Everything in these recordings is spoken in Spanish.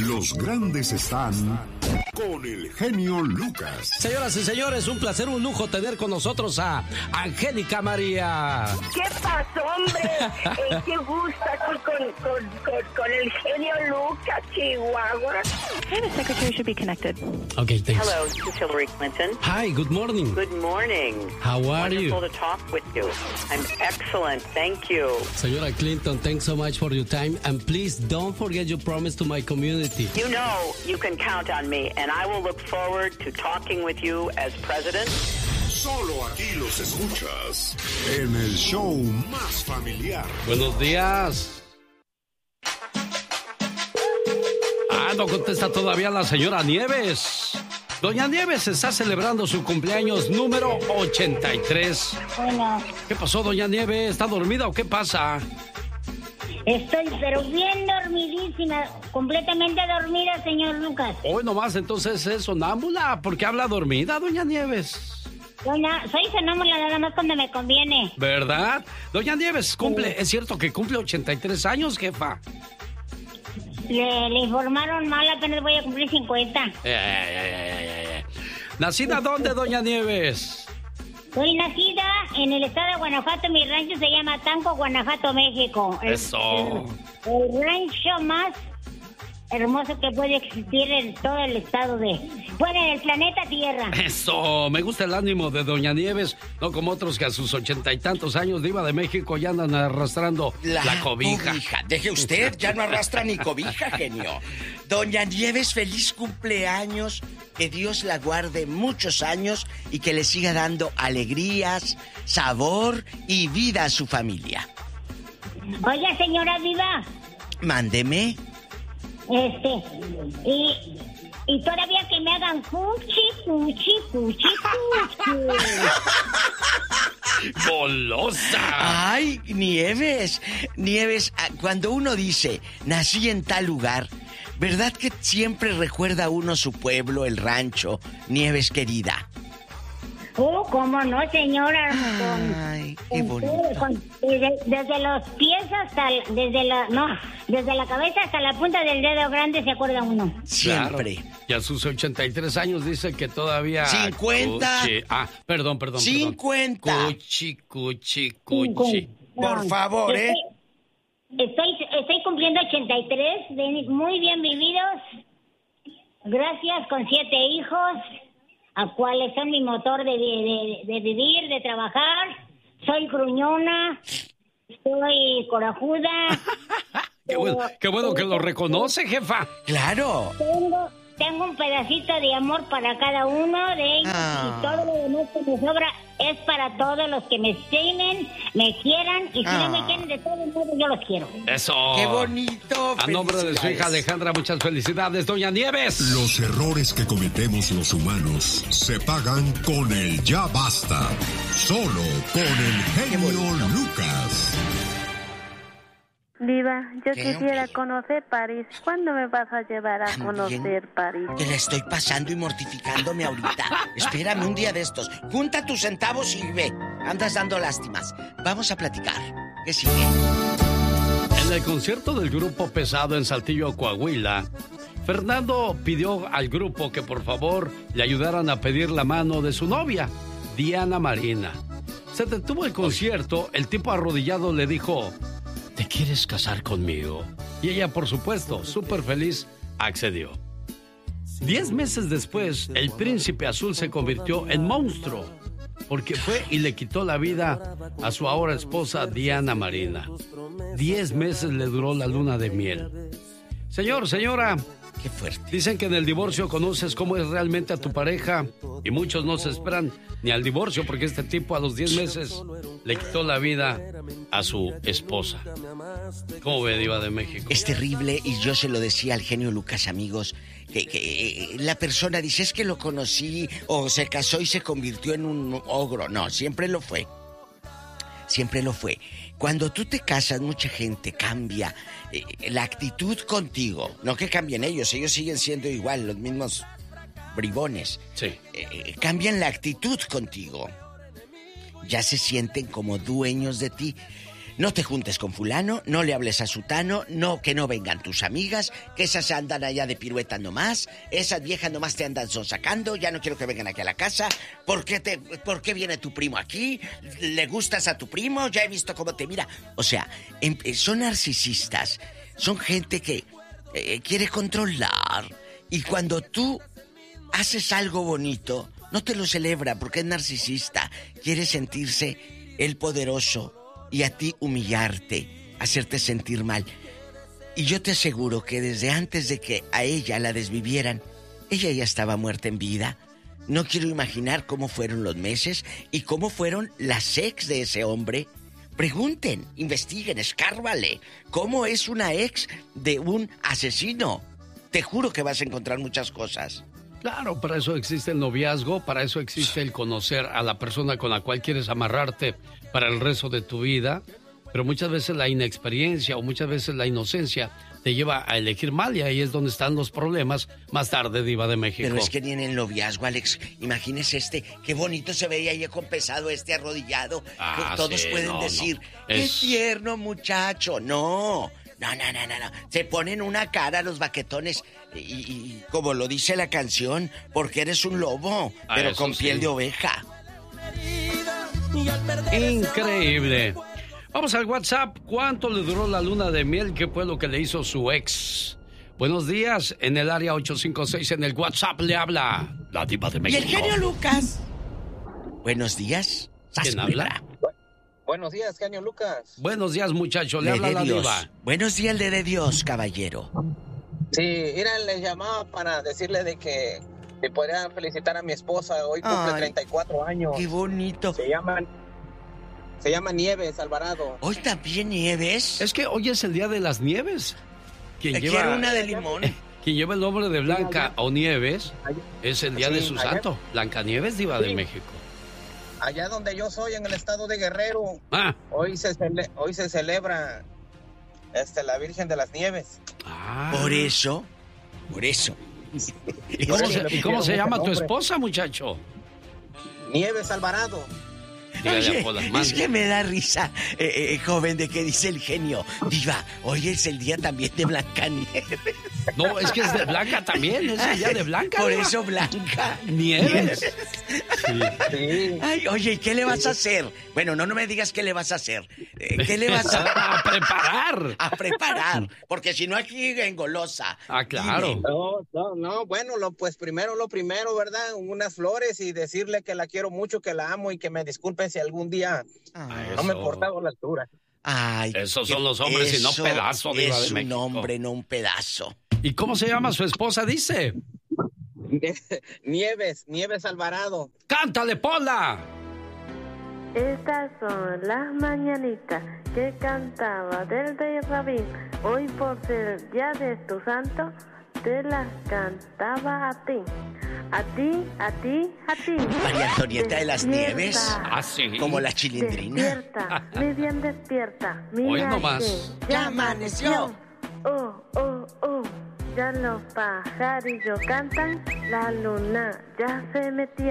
Los grandes están con el genio Lucas. Señoras y señores, un placer, un lujo tener con nosotros a Angélica María. ¿Qué pasó, hombre? Qué gusto aquí con el genio Lucas, Chihuahua. Hey, the secretary should be connected. Okay, thanks. Hello, this is Hillary Clinton. Hi, good morning. Good morning. How are you? Wonderful to talk with you. I'm excellent, thank you. Señora Clinton, thanks so much for your time, and please don't forget your promise to my community. You know you can count on me, and I will look forward to talking with you as president. Solo aquí los escuchas en el show más familiar. Buenos días. No contesta todavía la señora Nieves. Doña Nieves está celebrando su cumpleaños número 83. Bueno. ¿Qué pasó, doña Nieves? ¿Está dormida o qué pasa? Estoy pero bien dormidísima, completamente dormida, señor Lucas. Hoy nomás, entonces es sonámbula. ¿Por qué habla dormida, doña Nieves? Soy sonámbula nada más cuando me conviene. ¿Verdad? Doña Nieves cumple, ¿es cierto que cumple 83 años, jefa? Le informaron mal, apenas voy a cumplir 50. ¿Nacida dónde, doña Nieves? Soy nacida en el estado de Guanajuato, mi rancho se llama Tanco, Guanajuato, México. Eso. El rancho más hermoso que puede existir en todo el estado bueno, en el planeta Tierra. Eso, me gusta el ánimo de doña Nieves, no como otros que a sus 80 y tantos años diva de México ya andan arrastrando la cobija. Deje usted, ya no arrastra ni cobija, genio. Doña Nieves, feliz cumpleaños, que Dios la guarde muchos años y que le siga dando alegrías, sabor y vida a su familia. Oiga, señora Diva. Mándeme. Y todavía que me hagan cuchi. ¡Golosa! Ay, Nieves, cuando uno dice, nací en tal lugar, ¿verdad que siempre recuerda uno su pueblo, el rancho, Nieves querida? ¿Cómo no, señora? Ay, qué bonito. Desde los pies hasta... Desde la cabeza hasta la punta del dedo grande se acuerda uno. Siempre. Claro. Y a sus 83 años dice que todavía... 50. Perdón. 50. Cuchi. Por favor, Estoy cumpliendo 83, muy bien vividos. Gracias, con 7 hijos, a cuales son mi motor de vivir, de trabajar. Soy gruñona, soy corajuda. Qué bueno que lo reconoce, jefa. Claro. Tengo un pedacito de amor para cada uno de ellos y todo lo demás que me sobra es para todos los que me estimen, me quieran y si no me quieren de todos modos yo los quiero. Eso. Qué bonito. A nombre de su hija Alejandra, muchas felicidades, doña Nieves. Los errores que cometemos los humanos se pagan con el ya basta. Solo con el genio Lucas. Diva, yo ¿Qué, quisiera hombre? conocer París. ¿Cuándo me vas a llevar a conocer París? Te la estoy pasando y mortificándome ahorita. Espérame un día de estos. Junta tus centavos y ve. Andas dando lástimas. Vamos a platicar. ¿Qué sigue? En el concierto del grupo Pesado en Saltillo, Coahuila, Fernando pidió al grupo que por favor le ayudaran a pedir la mano de su novia, Diana Marina. Se detuvo el concierto, el tipo arrodillado le dijo: ¿te quieres casar conmigo? Y ella, por supuesto, súper feliz, accedió. 10 meses después, el príncipe azul se convirtió en monstruo, porque fue y le quitó la vida a su ahora esposa Diana Marina. 10 meses le duró la luna de miel. Señor, señora, Qué fuerte. dicen que en el divorcio conoces cómo es realmente a tu pareja y muchos no se esperan ni al divorcio porque este tipo a los 10 meses le quitó la vida a su esposa. ¿Cómo ve, Diva de México? Es terrible y yo se lo decía al genio Lucas, amigos, que la persona dice, es que lo conocí o se casó y se convirtió en un ogro. No, siempre lo fue. Siempre lo fue. Cuando tú te casas, mucha gente cambia la actitud contigo. No que cambien ellos siguen siendo igual, los mismos bribones. Sí. Cambian la actitud contigo. Ya se sienten como dueños de ti. no te juntes con fulano, no le hables a sutano, no, que no vengan tus amigas, que esas andan allá de pirueta nomás, esas viejas nomás te andan sonsacando, ya no quiero que vengan aquí a la casa, ¿por qué viene tu primo aquí? ¿Le gustas a tu primo? Ya he visto cómo te mira. O sea, son narcisistas, son gente que quiere controlar, y cuando tú haces algo bonito, no te lo celebra porque es narcisista, quiere sentirse el poderoso, y a ti humillarte, hacerte sentir mal. Y yo te aseguro que desde antes de que a ella la desvivieran, ella ya estaba muerta en vida. No quiero imaginar cómo fueron los meses y cómo fueron las ex de ese hombre. Pregunten, investiguen, escárbale. ¿Cómo es una ex de un asesino? Te juro que vas a encontrar muchas cosas. Claro, para eso existe el noviazgo, para eso existe el conocer a la persona con la cual quieres amarrarte para el resto de tu vida, pero muchas veces la inexperiencia o muchas veces la inocencia te lleva a elegir mal, y ahí es donde están los problemas más tarde, Diva de México. Pero es que ni en el noviazgo, Alex, imagínese qué bonito se veía ahí con pesado arrodillado. Todos sí, pueden decir, qué tierno muchacho. No. Se ponen una cara los baquetones y como lo dice la canción, porque eres un lobo, pero con piel de oveja. Increíble. Vamos al WhatsApp. ¿Cuánto le duró la luna de miel? ¿Qué fue lo que le hizo su ex? Buenos días. En el área 856 en el WhatsApp le habla la Diva de México. Y el genio Lucas. Buenos días. ¿Quién habla? Buenos días, genio Lucas. Buenos días, muchacho. Le habla la Diva. Buenos días, le de Dios, caballero. Sí, mira, les llamaba para decirle de que me podría felicitar a mi esposa. Hoy cumple 34 años. Qué bonito. Se llama Nieves Alvarado. ¿Hoy también Nieves? Es que hoy es el día de las nieves. Quiero una de limón. Quien lleva el nombre de Blanca o Nieves es el día de su santo. Blancanieves, Diva de México. Allá donde yo soy, en el estado de Guerrero, hoy se celebra la Virgen de las Nieves. Por eso. ¿Y cómo se llama tu esposa, muchacho? Nieves Alvarado. Oye, es que me da risa, joven, de que dice el genio. Diva, hoy es el día también de Blancanieves. No, es que es de Blanca también, es el día de Blanca. Por Diva. eso Blanca Nieves. Sí. Ay, oye, ¿y qué le vas a hacer? Bueno, no me digas qué le vas a hacer. ¿Qué le vas a preparar? A preparar, porque si no aquí engolosa. Claro. No, bueno, lo primero, ¿verdad? Unas flores y decirle que la quiero mucho, que la amo y que me disculpe si algún día no me he portado a la altura. Ay, esos son los hombres y no pedazos, Diva de México. Es un hombre, no un pedazo. ¿Y cómo se llama su esposa, dice? Nieves Alvarado. ¡Cántale, Pola! Estas son las mañanitas que cantaba del rey Rabín. Hoy por ser día de tu santo, te las cantaba a ti. A ti, a ti, a ti. María Antonieta de las Nieves. Sí. Como la Chilindrina. Despierta, mi bien despierta. Mira hoy nomás. Ya amaneció. Oh. Ya los pajarillos cantan, la luna ya se metió.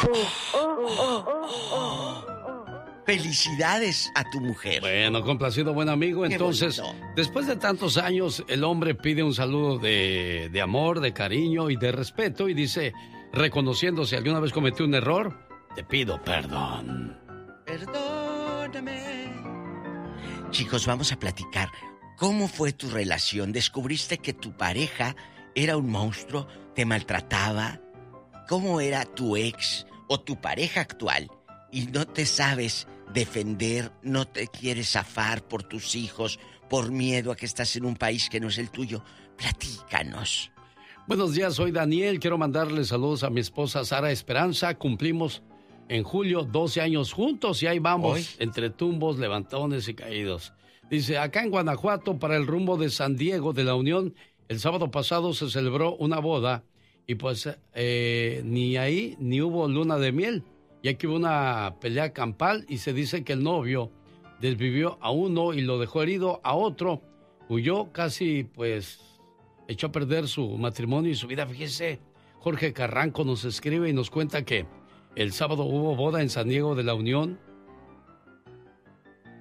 Felicidades a tu mujer. Bueno, complacido, buen amigo. Entonces, después de tantos años, el hombre pide un saludo de amor, de cariño y de respeto y dice, reconociendo si alguna vez cometí un error, te pido perdón. Perdóname. Chicos, vamos a platicar. ¿Cómo fue tu relación? ¿Descubriste que tu pareja era un monstruo? ¿Te maltrataba? ¿Cómo era tu ex o tu pareja actual? Y no te sabes defender, no te quieres zafar por tus hijos, por miedo a que estás en un país que no es el tuyo. Platícanos. Buenos días, soy Daniel. Quiero mandarle saludos a mi esposa Sara Esperanza. Cumplimos en julio 12 años juntos y ahí vamos, entre tumbos, levantones y caídos. Dice, acá en Guanajuato, para el rumbo de San Diego de la Unión, el sábado pasado se celebró una boda y pues ni ahí ni hubo luna de miel. Y aquí hubo una pelea campal y se dice que el novio desvivió a uno y lo dejó herido a otro. Huyó, casi pues echó a perder su matrimonio y su vida. Fíjese, Jorge Carranco nos escribe y nos cuenta que el sábado hubo boda en San Diego de la Unión.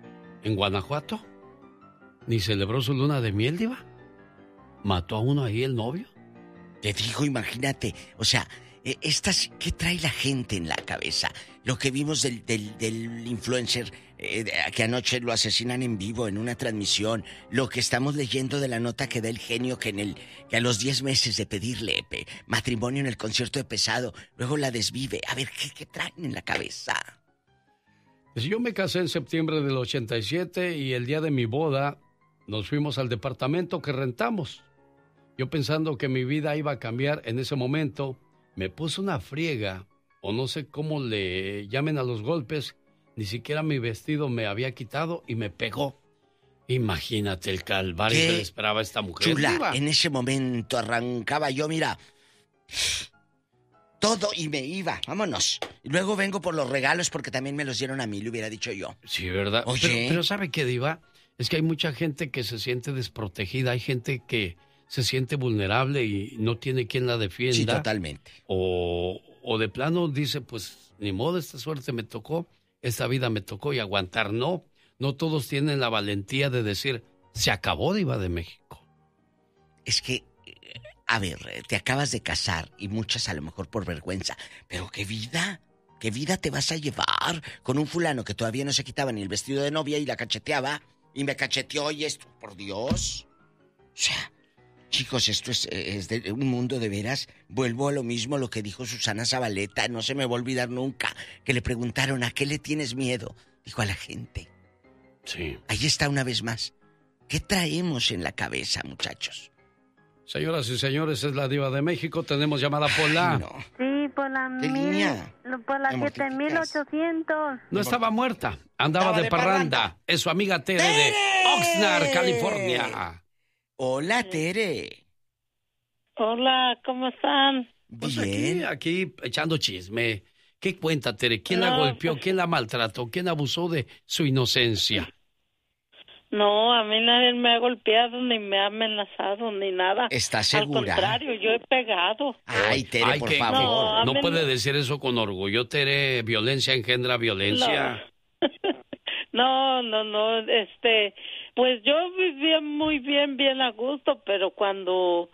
en Guanajuato. Ni celebró su luna de miel, Diva. Mató a uno ahí el novio. Te digo, imagínate, o sea, ¿qué trae la gente en la cabeza? Lo que vimos del influencer que anoche lo asesinan en vivo en una transmisión, lo que estamos leyendo de la nota que da el genio que a los 10 meses de pedirle matrimonio en el concierto de Pesado, luego la desvive. A ver, ¿qué traen en la cabeza? Pues yo me casé en septiembre del 87 y el día de mi boda nos fuimos al departamento que rentamos. Yo pensando que mi vida iba a cambiar en ese momento, me puse una friega, o no sé cómo le llamen a los golpes, ni siquiera mi vestido me había quitado y me pegó. Imagínate el calvario que le esperaba a esta mujer. Chula, Diva. en ese momento arrancaba yo, mira, todo y me iba, vámonos. Y luego vengo por los regalos porque también me los dieron a mí, le hubiera dicho yo. Sí, ¿verdad? Oye. Pero ¿sabe qué, Diva? Es que hay mucha gente que se siente desprotegida, hay gente que se siente vulnerable y no tiene quien la defienda. Sí, totalmente. O de plano dice, pues, ni modo, esta suerte me tocó, esta vida me tocó y aguantar. No todos tienen la valentía de decir, se acabó, Diva de México. Es que, a ver, te acabas de casar y muchas a lo mejor por vergüenza, pero ¿qué vida te vas a llevar con un fulano que todavía no se quitaba ni el vestido de novia y la cacheteaba y me cacheteó y esto, por Dios? O sea, chicos, esto es de un mundo de veras. Vuelvo a lo mismo, lo que dijo Susana Zabaleta, no se me va a olvidar nunca, que le preguntaron, ¿a qué le tienes miedo? Dijo, a la gente. Sí. Ahí está una vez más. ¿Qué traemos en la cabeza, muchachos? Señoras y señores, es la Diva de México. Tenemos llamada Pola. No. Sí, por la ¿Qué línea? Por la Me 7800. No estaba muerta, andaba de parranda. Es su amiga Tere de Oxnard, California. Hola, Tere. Hola, ¿cómo están? Pues Bien. aquí echando chisme. ¿Qué cuenta, Tere? ¿Quién la golpeó? ¿Quién la maltrató? ¿Quién abusó de su inocencia? No, a mí nadie me ha golpeado, ni me ha amenazado, ni nada. ¿Estás segura? Al contrario, yo he pegado. Ay, Tere, por favor. No puede decir eso con orgullo, Tere. Violencia engendra violencia. No, pues yo vivía muy bien a gusto, pero cuando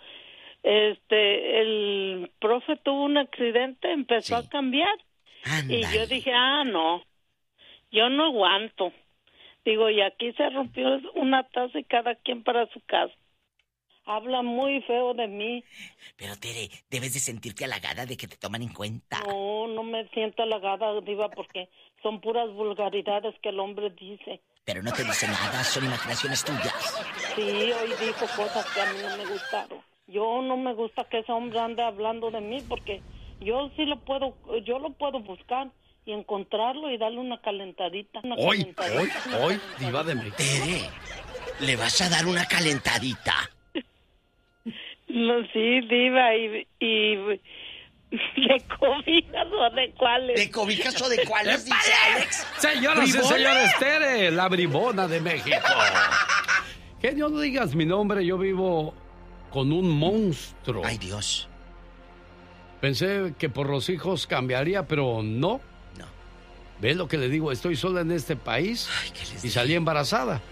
el profe tuvo un accidente, empezó a cambiar. Ándale. Y yo dije, no, yo no aguanto. Digo, y aquí se rompió una taza y cada quien para su casa. Habla muy feo de mí. Pero, Tere, debes de sentirte halagada de que te toman en cuenta. No me siento halagada, Diva, porque son puras vulgaridades que el hombre dice. Pero no te dice nada, son imaginaciones tuyas. Sí, hoy dijo cosas que a mí no me gustaron. Yo no me gusta que ese hombre ande hablando de mí, porque yo lo puedo buscar y encontrarlo y darle una calentadita. Hoy, Diva de México. Tere, ¿le vas a dar una calentadita? No, sí, Diva, y ¿de cobijas o de cuáles? ¿De cobijas o de cuáles, dice Alex? Señoras y señores, Tere, la bribona de México. Genio, no digas mi nombre, yo vivo con un monstruo. Ay, Dios. Pensé que por los hijos cambiaría, pero no. No. ¿Ves lo que le digo? Estoy sola en este país. Ay, ¿qué les y dije? salí embarazada.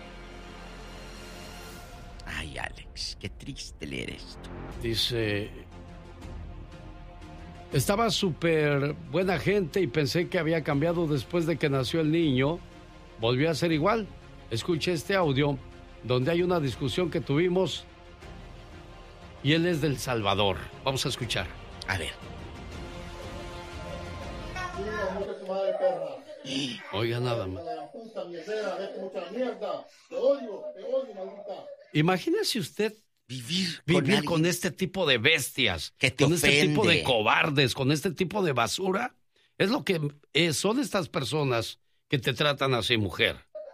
Ay, Alex, qué triste leer esto. Dice, estaba súper buena gente y pensé que había cambiado después de que nació el niño. Volvió a ser igual. Escuché este audio donde hay una discusión que tuvimos y él es del Salvador. Vamos a escuchar. A ver. Oiga, nada más. Imagínese usted vivir con este tipo de bestias, que te con ofende. este tipo de cobardes, con este tipo de basura. Es lo que son estas personas que te tratan así, mujer.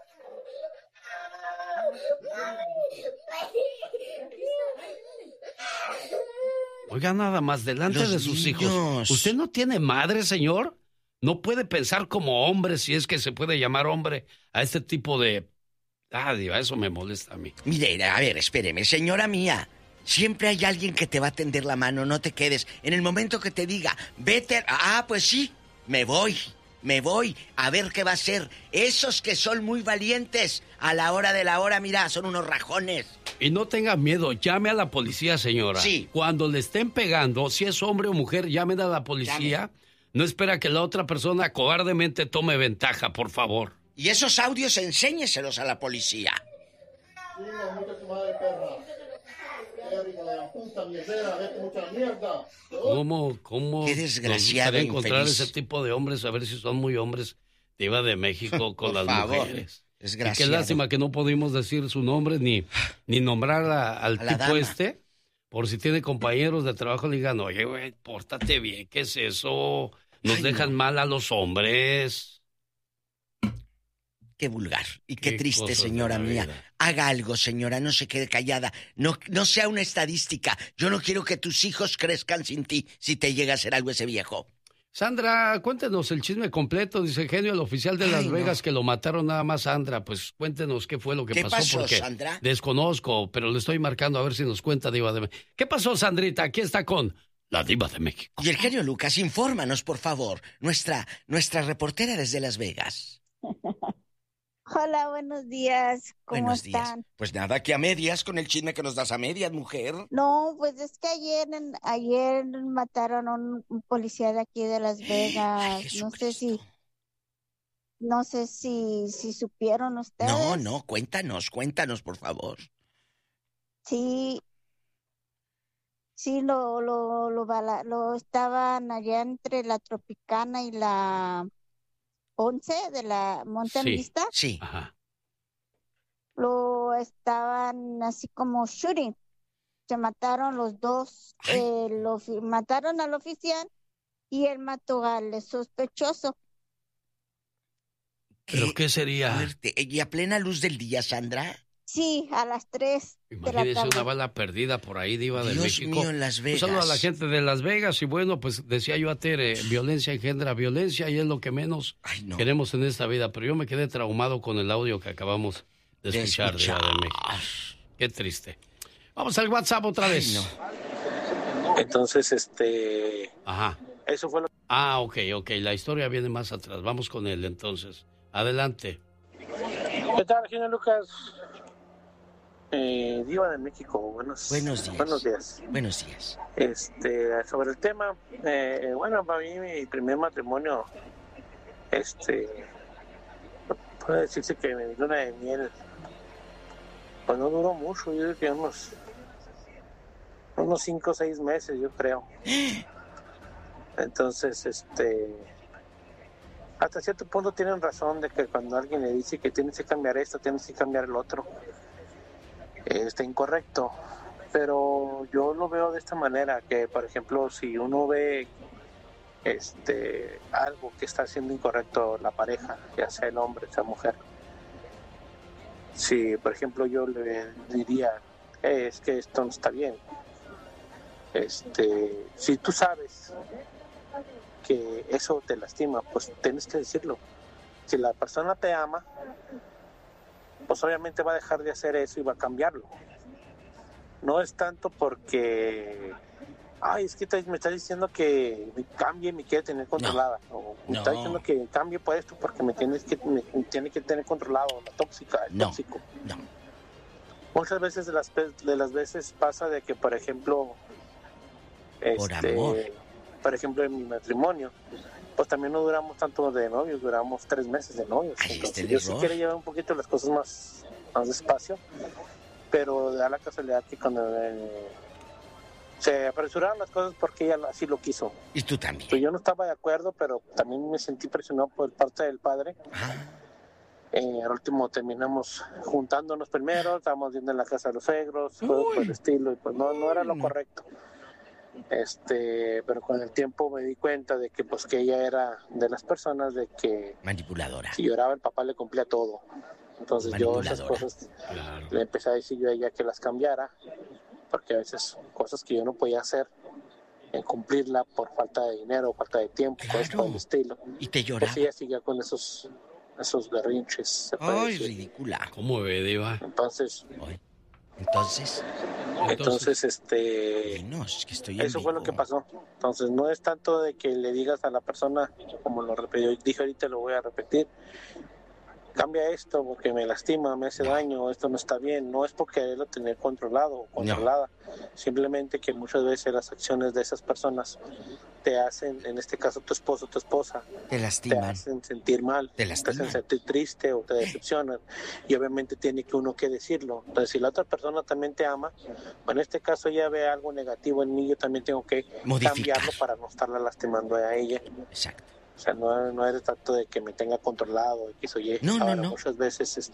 Oiga, nada más, delante Los de sus niños. hijos. ¿Usted no tiene madre, señor? ¿No puede pensar como hombre, si es que se puede llamar hombre, a este tipo de... Diva, eso me molesta a mí. Mire, a ver, espéreme, señora mía. Siempre hay alguien que te va a tender la mano, no te quedes. En el momento que te diga, vete, pues sí, me voy. me voy a ver qué va a hacer. Esos que son muy valientes, a la hora de la hora, mira, son unos rajones. Y no tenga miedo, llame a la policía, señora. Sí. Cuando le estén pegando, si es hombre o mujer, llamen a la policía. No espera que la otra persona cobardemente tome ventaja, por favor. Y esos audios enséñeselos a la policía. ¿Cómo Qué desgraciado, encontrar infeliz. ese tipo de hombres, a ver si son muy hombres, Diva de México, con las mujeres? Desgraciado. Y qué lástima que no pudimos decir su nombre ni nombrar al tipo dama. por si tiene compañeros de trabajo, le digan, oye, güey, pórtate bien, ¿qué es eso? Nos dejan mal a los hombres. Qué vulgar y qué triste, cosas señora de la mía. vida. Haga algo, señora, no se quede callada. No sea una estadística. Yo no quiero que tus hijos crezcan sin ti si te llega a hacer algo ese viejo. Sandra, cuéntenos el chisme completo. Dice Genio, el oficial de Las Vegas, que lo mataron nada más, Sandra. Pues cuéntenos qué fue lo que ¿Qué pasó, porque Sandra? desconozco, pero le estoy marcando a ver si nos cuenta, Diva de México. ¿Qué pasó, Sandrita? Aquí está con la Diva de México. Y el genio Lucas, infórmanos, por favor. Nuestra reportera desde Las Vegas. Hola, buenos días. ¿Cómo Buenos están? días. Pues nada, que a medias con el chisme que nos das a medias, mujer. No, pues es que ayer mataron a un policía de aquí de Las Vegas. No sé si supieron ustedes. No, cuéntanos, por favor. Sí, lo estaban allá entre la Tropicana y la 11 de la Mountain Vista. Sí. Ajá. Lo estaban así como shooting. Se mataron los dos. Mataron al oficial y él mató al sospechoso. ¿Pero qué sería? Fuerte. ¿Y a plena luz del día, Sandra? Sí, a las 3 de la Imagínese tarde. una bala perdida por ahí, Diva de Dios México. mío, en Las Vegas. Un saludo a la gente de Las Vegas. Y bueno, pues decía yo a Tere, violencia engendra violencia y es lo que menos queremos en esta vida. Pero yo me quedé traumado con el audio que acabamos de escuchar, Diva de México. Qué triste. Vamos al WhatsApp otra vez. Entonces, Ajá. eso fue lo ok. La historia viene más atrás. Vamos con él, entonces. Adelante. ¿Qué tal, genio Lucas? Diva de México, buenos días. Buenos días. Sobre el tema, bueno, para mí mi primer matrimonio, puede decirse que mi luna de miel, pues no duró mucho, yo creo que unos 5 o 6 meses, yo creo. Entonces, hasta cierto punto tienen razón de que cuando alguien le dice que tienes que cambiar esto, tienes que cambiar el otro, está incorrecto. Pero yo lo veo de esta manera, que por ejemplo, si uno ve algo que está haciendo incorrecto la pareja, ya sea el hombre, sea mujer, si por ejemplo yo le diría, es que esto no está bien, si tú sabes que eso te lastima, pues tienes que decirlo. Si la persona te ama, pues obviamente va a dejar de hacer eso y va a cambiarlo. No es tanto porque, es que me está diciendo que me cambie y me quiere tener controlada. O me está diciendo que cambie por esto porque me tiene que tener controlado, la tóxica, el tóxico. No. Muchas veces de las veces pasa de que, por ejemplo, por amor. Por ejemplo, en mi matrimonio, pues también no duramos tanto de novios, duramos 3 meses de novios. Entonces, yo sí quería llevar un poquito las cosas más despacio, pero da la casualidad que cuando se apresuraron las cosas porque ella así lo quiso. Y tú también. Pues yo no estaba de acuerdo, pero también me sentí presionado por parte del padre. Al último terminamos juntándonos primero, estábamos viendo en la casa de los suegros, por el estilo, y pues no era lo correcto. Pero con el tiempo me di cuenta de que pues que ella era de las personas de que manipuladora. Si lloraba el papá le cumplía todo. Entonces yo esas cosas le empecé a decir yo a ella que las cambiara, porque a veces cosas que yo no podía hacer en cumplirla por falta de dinero, falta de tiempo, cosas por el estilo. Y te lloraba. Pues ella seguía con esos berrinches. Ay, ridícula. ¿Cómo ve, Diva? Entonces. Entonces, es que estoy eso fue lo que pasó. Entonces, no es tanto de que le digas a la persona, como lo dije ahorita, lo voy a repetir, cambia esto porque me lastima, me hace daño, esto no está bien. No es por quererlo tener controlado o controlada, simplemente que muchas veces las acciones de esas personas te hacen, en este caso tu esposo, tu esposa, te lastiman, te hacen sentir mal, te hacen sentir triste o te decepcionan, y obviamente tiene que uno que decirlo. Entonces, si la otra persona también te ama, o en este caso ella ve algo negativo en mí, yo también tengo que cambiarlo para no estarla lastimando a ella. Exacto. O sea, no es tanto de que me tenga controlado, X o Y. No. Muchas veces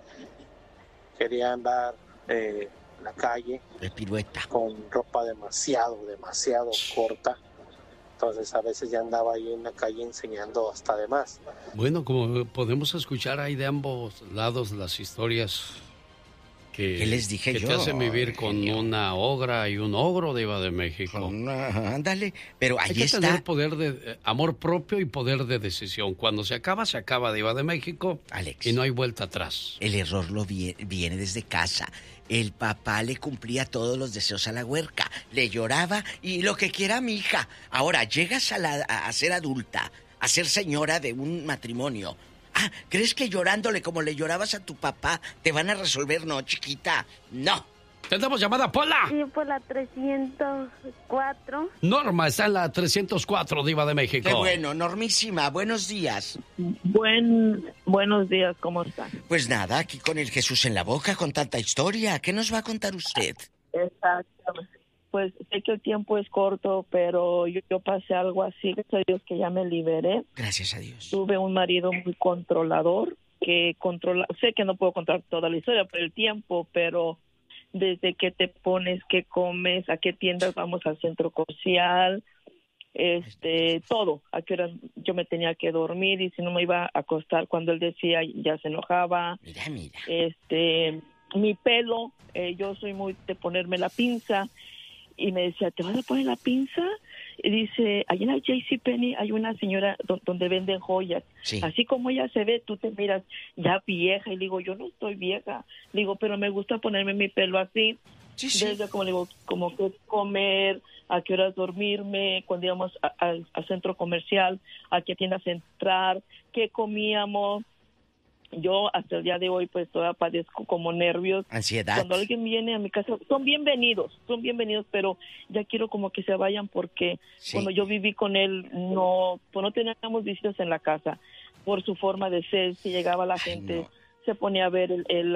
quería andar en la calle de pirueta con ropa demasiado corta. Entonces a veces ya andaba ahí en la calle enseñando hasta de más. Bueno, como podemos escuchar ahí de ambos lados las historias ¿qué les dije que yo? Te hacen vivir con una ogra y un ogro, Diva de México. Ándale, pero ahí está. Hay que tener poder de amor propio y poder de decisión. Cuando se acaba, Diva de México. Alex. Y no hay vuelta atrás. El error viene desde casa. El papá le cumplía todos los deseos a la huerca. Le lloraba y lo que quiera mi hija. Ahora, llegas a ser adulta, a ser señora de un matrimonio. ¿Crees que llorándole como le llorabas a tu papá te van a resolver? No, chiquita, no. ¿Tenemos llamada, Pola? Sí, por la 304. Norma está en la 304, Diva de México. Qué bueno, Normísima, buenos días. Buenos días, ¿cómo están? Pues nada, aquí con el Jesús en la boca, con tanta historia. ¿Qué nos va a contar usted? Exactamente. Pues sé que el tiempo es corto, pero yo pasé algo así, gracias a Dios que ya me liberé. Gracias a Dios. Tuve un marido muy controlador, sé que no puedo contar toda la historia por el tiempo, pero desde qué te pones, qué comes, a qué tiendas vamos al centro comercial, todo, a qué hora yo me tenía que dormir y si no me iba a acostar cuando él decía ya se enojaba. Mira. Mi pelo, yo soy muy de ponerme la pinza. Y me decía, ¿te vas a poner la pinza? Y dice, allá en la JCPenney hay una señora donde venden joyas. Sí. Así como ella se ve, tú te miras ya vieja. Y digo, yo no estoy vieja. Digo, pero me gusta ponerme mi pelo así. Sí. Desde como que comer, a qué horas dormirme, cuando íbamos al centro comercial, a qué tiendas entrar, qué comíamos. Yo hasta el día de hoy pues todavía padezco como nervios. Ansiedad. Cuando alguien viene a mi casa, son bienvenidos, pero ya quiero como que se vayan porque cuando yo viví con él no teníamos visitas en la casa por su forma de ser. Si llegaba la gente, se ponía a ver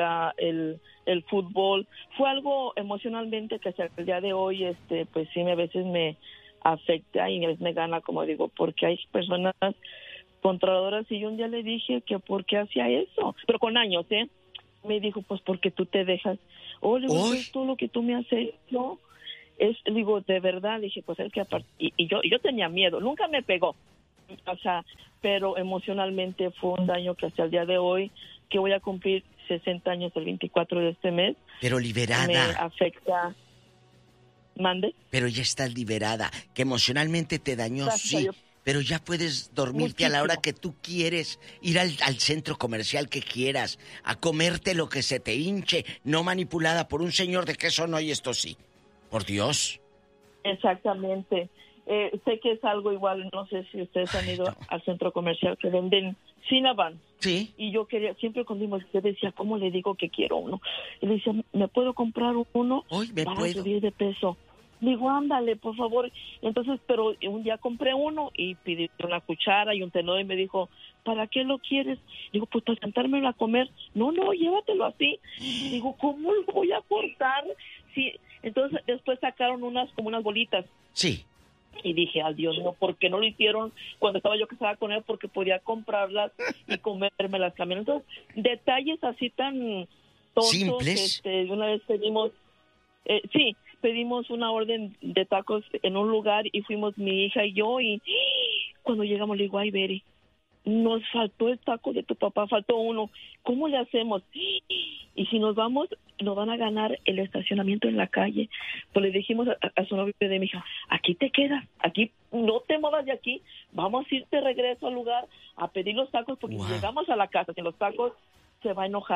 el fútbol. Fue algo emocionalmente que hasta el día de hoy pues sí a veces me afecta y a veces me gana, como digo, porque hay personas controladoras y yo un día le dije que por qué hacía eso, pero con años, me dijo, pues porque tú te dejas, le digo, es todo lo que tú me has hecho, digo, de verdad, dije, pues es que aparte, y yo tenía miedo, nunca me pegó, o sea, pero emocionalmente fue un daño que hasta el día de hoy, que voy a cumplir 60 años el 24 de este mes, pero liberada, me afecta. ¿Mande? Pero ya estás liberada, que emocionalmente te dañó, gracias, sí. Pero ya puedes dormirte a la hora que tú quieres, ir al centro comercial que quieras, a comerte lo que se te hinche, no manipulada por un señor de que eso no y esto sí. Por Dios. Exactamente. Sé que es algo igual, no sé si ustedes han ido al centro comercial que venden Cinnabon. Sí. Y yo quería, siempre cuando íbamos, yo decía, ¿cómo le digo que quiero uno? Y le decía, ¿me puedo comprar uno para subir de peso? Digo, ándale, por favor. Entonces, pero un día compré uno y pedí una cuchara y un tenedor y me dijo, ¿para qué lo quieres? Digo, pues para sentármelo a comer. No, llévatelo así. Digo, ¿cómo lo voy a cortar? Sí. Entonces, después sacaron unas bolitas. Sí. Y dije, ay Dios mío, ¿por qué no lo hicieron cuando estaba yo casada con él? Porque podía comprarlas y comérmelas también. Entonces, detalles así tan tontos. Simples. Una vez pedimos, pedimos una orden de tacos en un lugar y fuimos mi hija y yo y cuando llegamos le digo, ay Beri, nos faltó el taco de tu papá, faltó uno, ¿cómo le hacemos? Y si nos vamos, nos van a ganar el estacionamiento en la calle. Pues le dijimos a su novio de mi hija, aquí te quedas, aquí no te muevas de aquí, vamos a irte regreso al lugar a pedir los tacos porque si llegamos a la casa sin los tacos se va a enojar.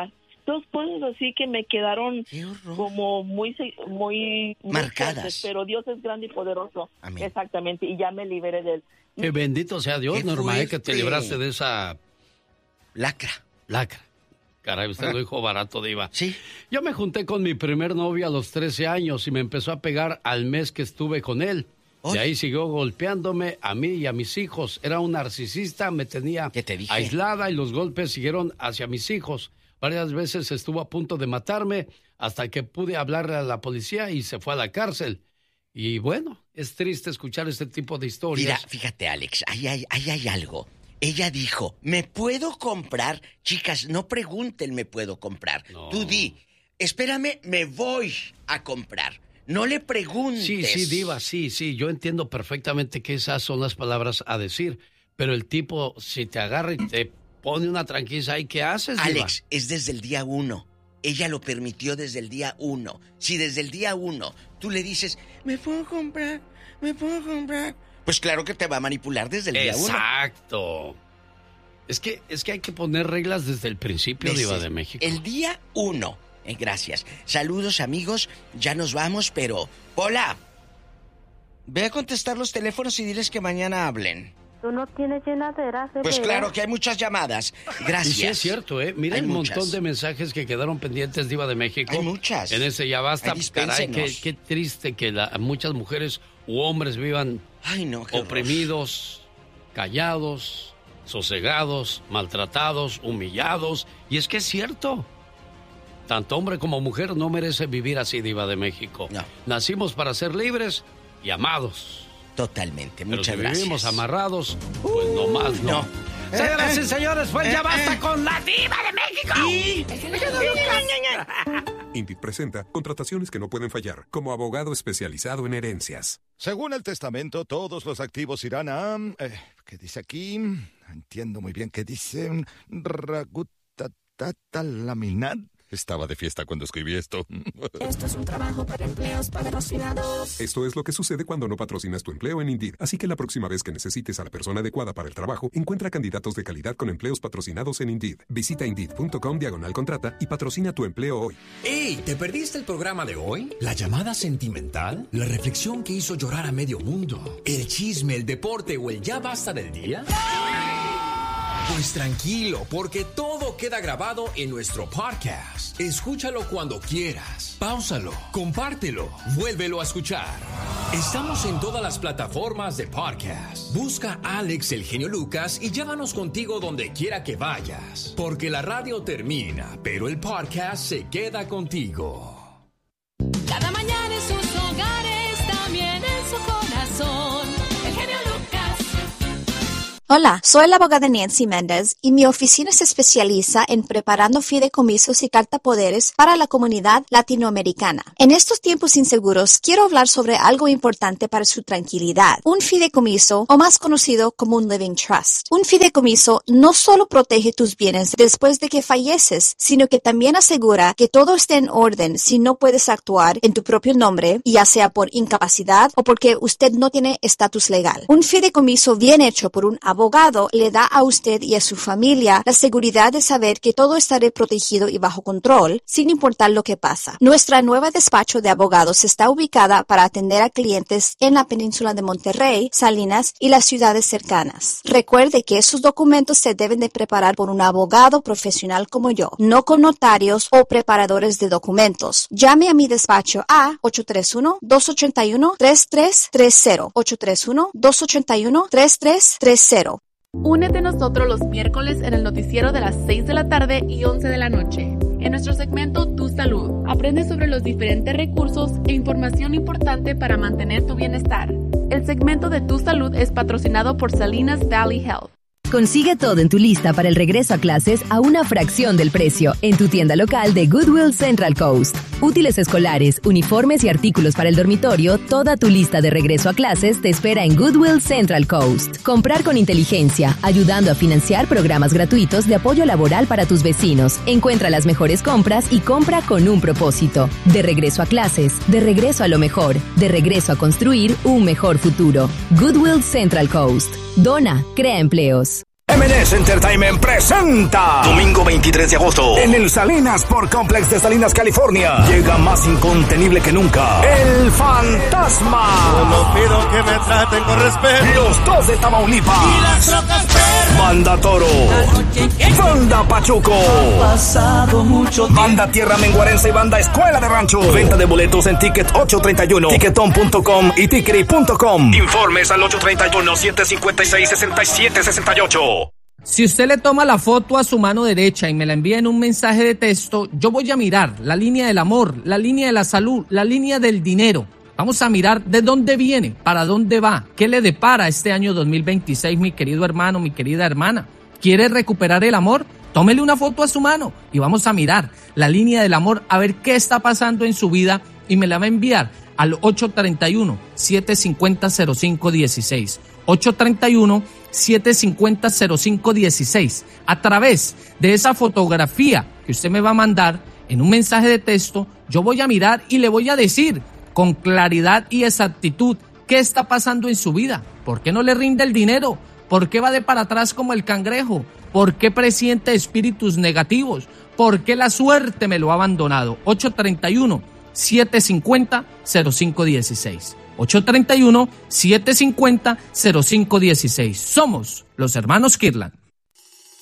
2 cosas así que me quedaron como muy marcadas. fuertes, pero Dios es grande y poderoso. Amén. Exactamente, y ya me liberé de él. Que bendito sea Dios, Norma, que te libraste de esa lacra. Caray, usted lo dijo barato, diva. Sí. Yo me junté con mi primer novio a los 13 años y me empezó a pegar al mes que estuve con él. De ahí siguió golpeándome a mí y a mis hijos. Era un narcisista, me tenía aislada y los golpes siguieron hacia mis hijos. Varias veces estuvo a punto de matarme hasta que pude hablarle a la policía y se fue a la cárcel. Y bueno, es triste escuchar este tipo de historias. Mira, fíjate, Alex, ahí hay algo. Ella dijo, ¿me puedo comprar? Chicas, no pregunten, ¿me puedo comprar? No. Tú di, espérame, me voy a comprar. No le preguntes. Sí, diva, sí. Yo entiendo perfectamente que esas son las palabras a decir. Pero el tipo, si te agarra y te pone una tranquiliza, ¿y qué haces, diva? Alex, es desde el día 1. Ella lo permitió desde el día 1. Si desde el día 1 tú le dices, ¿me puedo comprar? Pues claro que te va a manipular desde el día 1. Exacto. Es que hay que poner reglas desde el principio, diva de México. El día 1. Gracias. Saludos, amigos. Ya nos vamos, pero... Hola. Ve a contestar los teléfonos y diles que mañana hablen. Tú no tienes llenadera, Pues claro que hay muchas llamadas. Gracias. Y sí es cierto, ¿eh? Mira el montón de mensajes que quedaron pendientes, diva de México. Hay muchas. En ese ya basta. Caray, qué triste que muchas mujeres u hombres vivan oprimidos, callados, sosegados, maltratados, humillados. Y es que es cierto. Tanto hombre como mujer no merece vivir así, diva de México. No. Nacimos para ser libres y amados. Totalmente, pero muchas si gracias. vivimos amarrados, pues nomás no. Señoras y señores, pues ya basta con la diva de México. INDIT presenta contrataciones que no pueden fallar, como abogado especializado en herencias. Según el testamento, todos los activos irán a... ¿qué dice aquí? Entiendo muy bien qué dice. Laminar. Estaba de fiesta cuando escribí esto. Esto es un trabajo para empleos patrocinados. Esto es lo que sucede cuando no patrocinas tu empleo en Indeed. Así que la próxima vez que necesites a la persona adecuada para el trabajo, encuentra candidatos de calidad con empleos patrocinados en Indeed. Visita Indeed.com/contrata y patrocina tu empleo hoy. ¡Ey! ¿Te perdiste el programa de hoy? ¿La llamada sentimental? ¿La reflexión que hizo llorar a medio mundo? ¿El chisme, el deporte o el ya basta del día? Pues tranquilo, porque todo queda grabado en nuestro podcast. Escúchalo cuando quieras. Páusalo, compártelo, vuélvelo a escuchar. Estamos en todas las plataformas de podcast. Busca Alex el Genio Lucas y llévanos contigo donde quiera que vayas. Porque la radio termina, pero el podcast se queda contigo. Cada mañana en sus hogares, también en su corazón. El Genio Lucas. Hola, soy la abogada Nancy Méndez y mi oficina se especializa en preparando fideicomisos y cartapoderes para la comunidad latinoamericana. En estos tiempos inseguros, quiero hablar sobre algo importante para su tranquilidad. Un fideicomiso, o más conocido como un living trust. Un fideicomiso no solo protege tus bienes después de que falleces, sino que también asegura que todo esté en orden si no puedes actuar en tu propio nombre, ya sea por incapacidad o porque usted no tiene estatus legal. Un fideicomiso bien hecho por un abogado le da a usted y a su familia la seguridad de saber que todo estará protegido y bajo control, sin importar lo que pasa. Nuestra nueva despacho de abogados está ubicada para atender a clientes en la península de Monterrey, Salinas y las ciudades cercanas. Recuerde que esos documentos se deben de preparar por un abogado profesional como yo, no con notarios o preparadores de documentos. Llame a mi despacho a 831-281-3330. 831-281-3330. Únete a nosotros los miércoles en el noticiero de las 6 de la tarde y 11 de la noche. En nuestro segmento Tu Salud, aprende sobre los diferentes recursos e información importante para mantener tu bienestar. El segmento de Tu Salud es patrocinado por Salinas Valley Health. Consigue todo en tu lista para el regreso a clases a una fracción del precio en tu tienda local de Goodwill Central Coast. Útiles escolares, uniformes y artículos para el dormitorio, toda tu lista de regreso a clases te espera en Goodwill Central Coast. Comprar con inteligencia, ayudando a financiar programas gratuitos de apoyo laboral para tus vecinos. Encuentra las mejores compras y compra con un propósito. De regreso a clases, de regreso a lo mejor, de regreso a construir un mejor futuro. Goodwill Central Coast. Dona, crea empleos. M&S Entertainment presenta domingo 23 de agosto en el Salinas Sport Complex de Salinas, California. Llega más incontenible que nunca El Fantasma. Solo pido que me traten con respeto. Los Dos de Tamaulipas y las Trocas Perras. Banda Toro. Banda Pachuco. Pasado mucho tiempo. Banda Tierra Menguarense y Banda Escuela de Rancho. Venta de boletos en Ticket 831, Ticketon.com y Tickery.com. Informes al 831-756-6768. Si usted le toma la foto a su mano derecha y me la envía en un mensaje de texto, yo voy a mirar la línea del amor, la línea de la salud, la línea del dinero. Vamos a mirar de dónde viene, para dónde va, qué le depara este año 2026, mi querido hermano, mi querida hermana. ¿Quiere recuperar el amor? Tómele una foto a su mano y vamos a mirar la línea del amor, a ver qué está pasando en su vida y me la va a enviar al 831-750-0516. 831-750-0516. A través de esa fotografía que usted me va a mandar en un mensaje de texto, yo voy a mirar y le voy a decir con claridad y exactitud qué está pasando en su vida. ¿Por qué no le rinde el dinero? ¿Por qué va de para atrás como el cangrejo? ¿Por qué presiente espíritus negativos? ¿Por qué la suerte me lo ha abandonado? 831-750-0516. 831-750-0516. Somos los hermanos Kirlan.